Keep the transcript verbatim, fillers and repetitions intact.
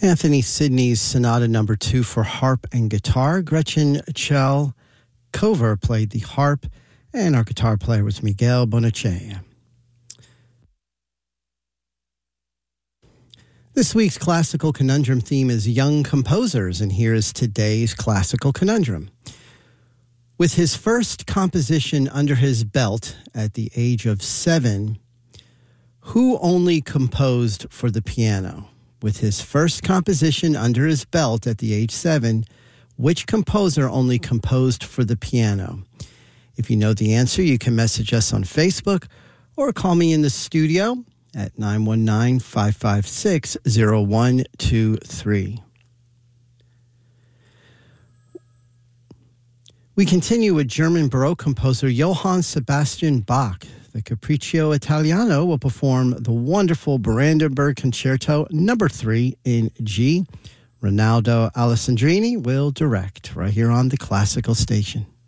Anthony Sidney's Sonata Number Two for harp and guitar. Gretchen Chalkover played the harp, and our guitar player was Miguel Bonaccia. This week's classical conundrum theme is young composers, and here is today's classical conundrum. With his first composition under his belt at the age of seven, who only composed for the piano? With his first composition under his belt at the age seven, which composer only composed for the piano? If you know the answer, you can message us on Facebook or call me in the studio at nine one nine, five five six, zero one two three. We continue with German Baroque composer Johann Sebastian Bach. The Capriccio Italiano will perform the wonderful Brandenburg Concerto Number Three in G. Ronaldo Alessandrini will direct right here on the Classical Station.